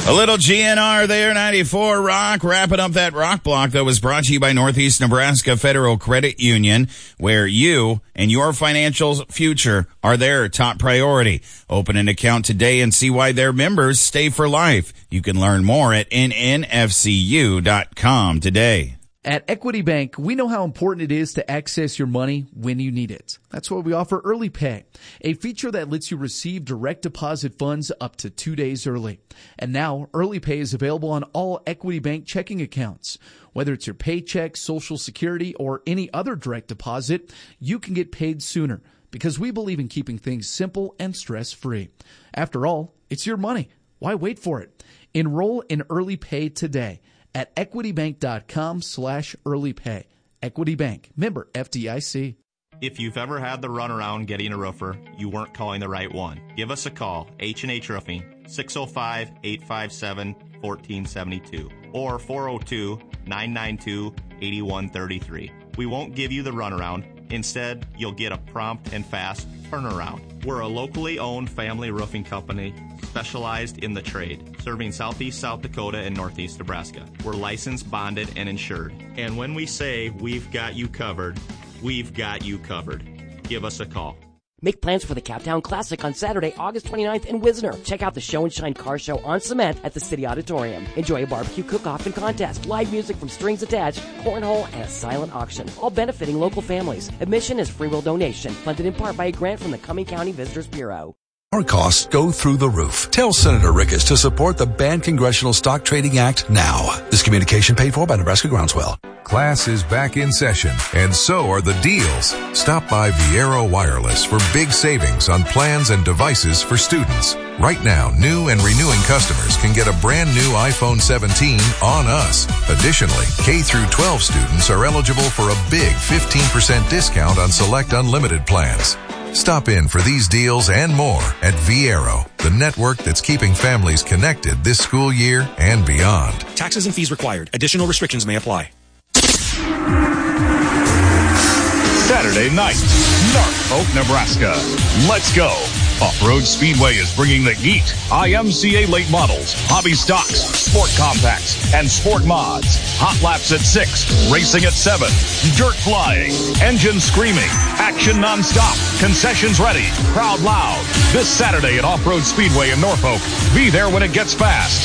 A little GNR there, 94 Rock. Wrapping up that rock block that was brought to you by Northeast Nebraska Federal Credit Union, where you and your financial future are their top priority. Open an account today and see why their members stay for life. You can learn more at nnfcu.com today. At Equity Bank, we know how important it is to access your money when you need it. That's why we offer Early Pay, a feature that lets you receive direct deposit funds up to 2 days early. And now, Early Pay is available on all Equity Bank checking accounts. Whether it's your paycheck, Social Security, or any other direct deposit, you can get paid sooner because we believe in keeping things simple and stress-free. After all, it's your money. Why wait for it? Enroll in Early Pay today at equitybank.com/earlypay. Equity Bank, member FDIC. If you've ever had the runaround getting a roofer, you weren't calling the right one. Give us a call, H&H Roofing, 605-857-1472 or 402-992-8133. We won't give you the runaround. Instead, you'll get a prompt and fast turnaround. We're a locally owned family roofing company specialized in the trade, serving southeast South Dakota and northeast Nebraska. We're licensed, bonded, and insured. And when we say we've got you covered, we've got you covered. Give us a call. Make plans for the Captown Classic on Saturday, August 29th in Wisner. Check out the Show and Shine car show on cement at the City Auditorium. Enjoy a barbecue cook-off and contest, live music from Strings Attached, cornhole, and a silent auction, all benefiting local families. Admission is free will donation, funded in part by a grant from the Cumming County Visitors Bureau. Our costs go through the roof. Tell Senator Rickus to support the Banned Congressional Stock Trading Act now. This communication paid for by Nebraska Groundswell. Class is back in session, and so are the deals. Stop by Viero Wireless for big savings on plans and devices for students. Right now, new and renewing customers can get a brand new iPhone 17 on us. Additionally, K through 12 students are eligible for a big 15% discount on select unlimited plans. Stop in for these deals and more at Viero, the network that's keeping families connected this school year and beyond. Taxes and fees required. Additional restrictions may apply. Saturday night, Norfolk, Nebraska. Let's go. Off-Road Speedway is bringing the heat. IMCA late models, hobby stocks, sport compacts, and sport mods. Hot laps at 6, racing at 7, dirt flying, engine screaming, action nonstop, concessions ready, crowd loud. This Saturday at Off-Road Speedway in Norfolk. Be there when it gets fast.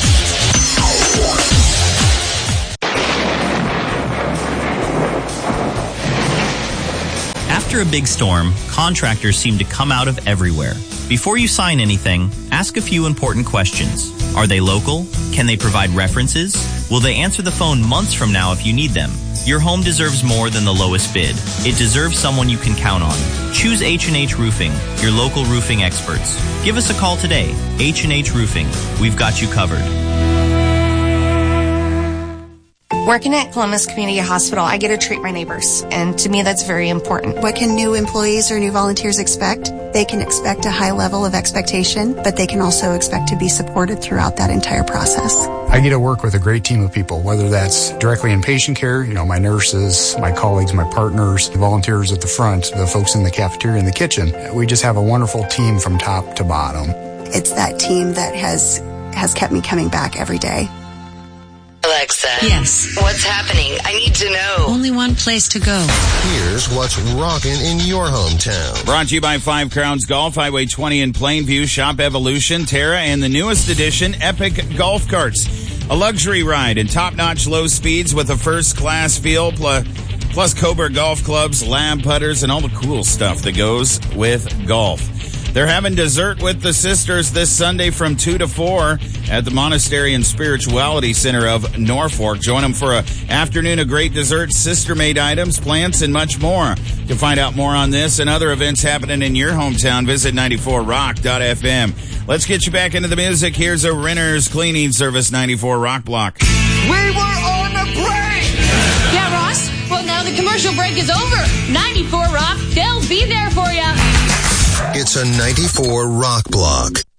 After a big storm, contractors seem to come out of everywhere. Before you sign anything, ask a few important questions. Are they local? Can they provide references? Will they answer the phone months from now if you need them? Your home deserves more than the lowest bid. It deserves someone you can count on. Choose H&H Roofing, your local roofing experts. Give us a call today. H&H Roofing. We've got you covered. Working at Columbus Community Hospital, I get to treat my neighbors, and to me that's very important. What can new employees or new volunteers expect? They can expect a high level of expectation, but they can also expect to be supported throughout that entire process. I get to work with a great team of people, whether that's directly in patient care, my nurses, my colleagues, my partners, the volunteers at the front, the folks in the cafeteria and the kitchen. We just have a wonderful team from top to bottom. It's that team that has kept me coming back every day. Alexa. Yes. What's happening? I need to know. Only one place to go. Here's what's rocking in your hometown. Brought to you by Five Crowns Golf, Highway 20 in Plainview, Shop Evolution, Terra, and the newest edition, Epic Golf Carts. A luxury ride and top-notch low speeds with a first-class feel, plus Cobra golf clubs, lab putters, and all the cool stuff that goes with golf. They're having dessert with the sisters this Sunday from 2 to 4 at the Monastery and Spirituality Center of Norfolk. Join them for an afternoon of great desserts, sister-made items, plants, and much more. To find out more on this and other events happening in your hometown, visit 94rock.fm. Let's get you back into the music. Here's a Renner's Cleaning Service 94 Rock Block. We were on a break! Yeah, Ross. Well, now the commercial break is over. 94 Rock, they'll be there for you. It's a 94 Rock Block.